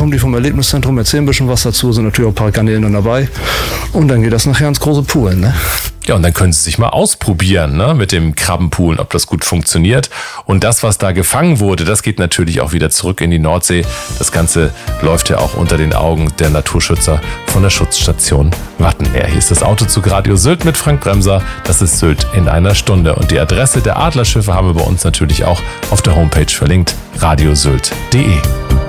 kommen die vom Erlebniszentrum, erzählen ein bisschen was dazu, sind natürlich auch ein paar Garnelen dann dabei. Und dann geht das nachher ins große Pool, ne? Ja, und dann können Sie sich mal ausprobieren, ne, mit dem Krabbenpoolen, ob das gut funktioniert. Und das, was da gefangen wurde, das geht natürlich auch wieder zurück in die Nordsee. Das Ganze läuft ja auch unter den Augen der Naturschützer von der Schutzstation Wattenmeer. Hier ist das Autozug Radio Sylt mit Frank Bremser. Das ist Sylt in einer Stunde. Und die Adresse der Adlerschiffe haben wir bei uns natürlich auch auf der Homepage verlinkt, radiosylt.de.